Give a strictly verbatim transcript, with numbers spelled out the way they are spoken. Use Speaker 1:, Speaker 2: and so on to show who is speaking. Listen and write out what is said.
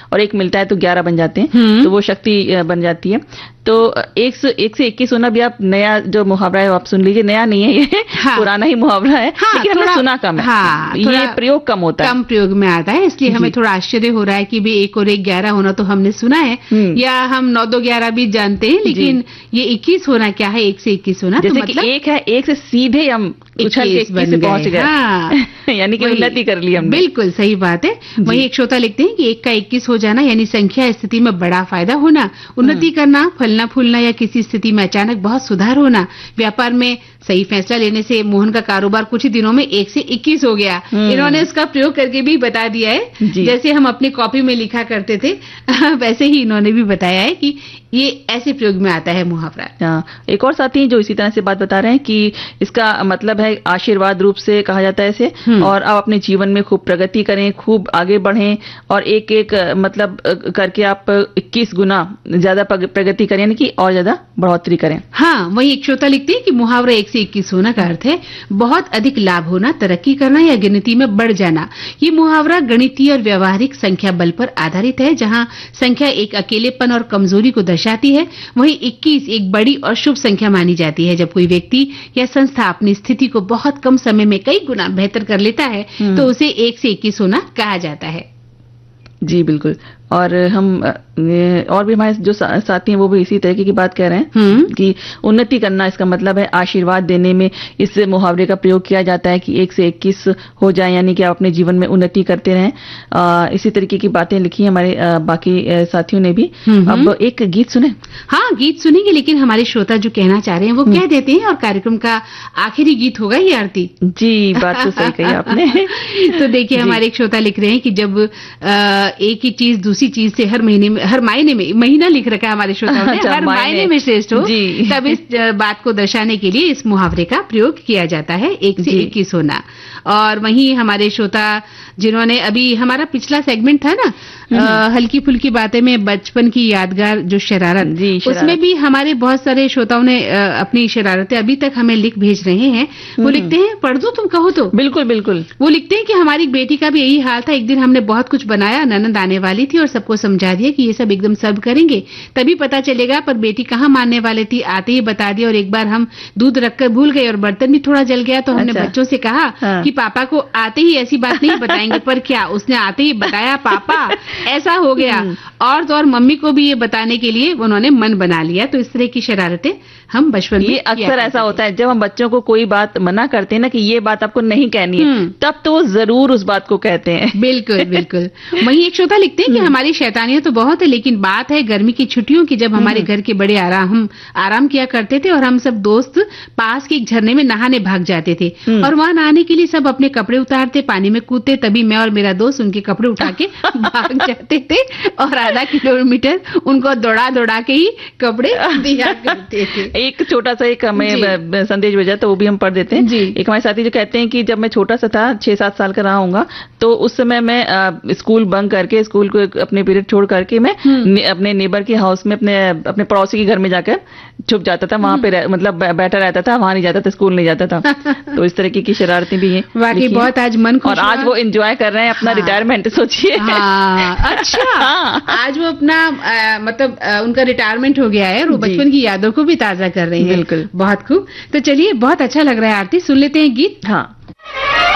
Speaker 1: और एक मिलता है तो ग्यारह बन जाते हैं, तो वो शक्ति बन जाती है। तो एक से एक से इक्कीस होना भी आप नया जो मुहावरा है आप सुन लीजिए, नया नहीं है ये, हाँ, पुराना ही मुहावरा है, हाँ, लेकिन हमने सुना कम है, हाँ, ये प्रयोग कम होता है,
Speaker 2: कम प्रयोग में आता है, इसलिए हमें थोड़ा आश्चर्य हो रहा है कि भी एक और एक ग्यारह होना तो हमने सुना है, या हम नौ दो ग्यारह भी जानते हैं, लेकिन ये इक्कीस होना क्या है, एक से इक्कीस होना,
Speaker 1: जैसे तो मतलब कि एक है, एक से सीधे हम उछल के इक्कीस से पहुंच गए, हाँ, यानी कि उन्नति कर ली हमने।
Speaker 2: बिल्कुल सही बात है। वही एक श्रोता लिखते हैं कि एक का इक्कीस हो जाना यानी संख्या स्थिति में बड़ा फायदा होना, उन्नति करना, फलना फूलना या किसी स्थिति में अचानक बहुत सुधार होना, व्यापार में सही फैसला लेने से मोहन का कारोबार कुछ ही दिनों में एक से इक्कीस हो गया। इन्होंने इसका प्रयोग करके भी बता दिया है, जैसे हम अपनी कॉपी में लिखा करते थे वैसे ही इन्होंने भी बताया है कि ये ऐसे प्रयोग में आता है मुहावरा।
Speaker 1: एक और साथी जो इसी तरह से बात बता रहे हैं कि इसका मतलब है आशीर्वाद रूप से कहा जाता है इसे, और आप अपने जीवन में खूब प्रगति करें, खूब आगे बढ़ें और एक एक मतलब करके आप इक्कीस गुना ज्यादा प्रगति करें, यानी कि और ज्यादा बढ़ोतरी करें।
Speaker 2: हाँ, वही एक श्रोता लिखते हैं कि मुहावरा एक से इक्कीस होना का अर्थ है बहुत अधिक लाभ होना, तरक्की करना या गिनती में बढ़ जाना। ये मुहावरा गणितीय और व्यवहारिक संख्या बल पर आधारित है, जहां संख्या एक अकेलेपन और कमजोरी को दर्शाती है, वहीं इक्कीस एक बड़ी और शुभ संख्या मानी जाती है। जब कोई व्यक्ति या संस्था अपनी स्थिति को बहुत कम समय में कई गुना बेहतर कर लेता है तो उसे एक से इक्कीस होना कहा जाता है।
Speaker 1: जी बिल्कुल। और हम और भी हमारे जो साथी हैं वो भी इसी तरीके की बात कह रहे हैं कि उन्नति करना, इसका मतलब है आशीर्वाद देने में इस मुहावरे का प्रयोग किया जाता है कि एक से इक्कीस हो जाए, यानी कि आप अपने जीवन में उन्नति करते रहें। आ, इसी तरीके की बातें लिखी है हमारे आ, बाकी आ, साथियों ने भी। अब एक गीत सुने।
Speaker 2: हाँ, गीत सुनेंगे, लेकिन हमारे श्रोता जो कहना चाह रहे हैं वो कह देते हैं और कार्यक्रम का आखिरी गीत होगा ये आरती।
Speaker 1: जी, बात तो सही कही आपने।
Speaker 2: तो देखिए हमारे एक श्रोता लिख रहे हैं कि जब एक ही चीज दूसरी चीज से हर महीने में, हर मायने में, महीना लिख रखा है हमारे श्रोताओं ने, हर मायने में श्रेष्ठ हो, तब इस बात को दर्शाने के लिए इस मुहावरे का प्रयोग किया जाता है, एक से इक्कीस होना। और वहीं हमारे श्रोता जिन्होंने अभी हमारा पिछला सेगमेंट था ना, आ, हल्की फुल्की बातें में बचपन की यादगार जो शरारत, उसमें भी हमारे बहुत सारे श्रोताओं ने आ, अपनी शरारतें अभी तक हमें लिख भेज रहे हैं। वो लिखते हैं, पढ़ दूं तुम कहो तो?
Speaker 1: बिल्कुल बिल्कुल।
Speaker 2: वो लिखते हैं कि हमारी बेटी का भी यही हाल था, एक दिन हमने बहुत कुछ बनाया, ननद आने वाली थी और सबको समझा दिया कि ये सब एकदम सर्व करेंगे तभी पता चलेगा, पर बेटी कहाँ मानने वाली थी, आते ही बता दिया और एक बार हम दूध रखकर भूल गए और बर्तन भी थोड़ा जल गया, तो हमने अच्छा। बच्चों से कहा हाँ। कि पापा को आते ही ऐसी बात नहीं बताएंगे, पर क्या उसने आते ही बताया, पापा ऐसा हो गया, और तो और मम्मी को भी ये बताने के लिए उन्होंने मन बना लिया। तो इस तरह की शरारतें हम बचपन में,
Speaker 1: ये अक्सर ऐसा होता है जब हम बच्चों को कोई बात मना करते हैं ना कि ये बात आपको नहीं कहनी है, तब तो वो जरूर उस बात को कहते हैं।
Speaker 2: बिल्कुल बिल्कुल। वहीं एक श्रोता लिखते हैं कि हमारी शैतानियां तो बहुत है, लेकिन बात है गर्मी की छुट्टियों की, जब हमारे घर के बड़े आराम हम आराम किया करते थे और हम सब दोस्त पास के एक झरने में नहाने भाग जाते थे, और वहां नहाने के लिए सब अपने कपड़े उतारते, पानी में कूदते, तभी मैं और मेरा दोस्त उनके कपड़े उठा के भाग जाते थे और आधा किलोमीटर उनको दौड़ा दौड़ा के ही कपड़े दिया करते थे।
Speaker 1: एक छोटा सा एक हमें संदेश भेजा तो वो भी हम पढ़ देते हैं। एक हमारे साथी जो कहते हैं कि जब मैं छोटा सा था, छह सात साल का रहा हूँगा, तो उस समय मैं आ, स्कूल बंक करके, स्कूल को अपने पीरियड छोड़ करके मैं ने, अपने नेबर के हाउस में, अपने अपने पड़ोसी के घर में जाकर छुप जाता था, वहां पे मतलब बैठा रहता था, वहां नहीं जाता था, स्कूल नहीं जाता था। तो इस तरीके की शरारतें भी हैं।
Speaker 2: वाकई बहुत आज मन खुश,
Speaker 1: और आज वो एंजॉय कर रहे हैं अपना रिटायरमेंट, सोचिए।
Speaker 2: अच्छा, आज वो अपना आ, मतलब आ, उनका रिटायरमेंट हो गया है और वो बचपन की यादों को भी ताजा कर रहे हैं।
Speaker 1: बिल्कुल,
Speaker 2: बहुत खूब। तो चलिए, बहुत अच्छा लग रहा है आरती, सुन लेते हैं गीत।
Speaker 1: हाँ।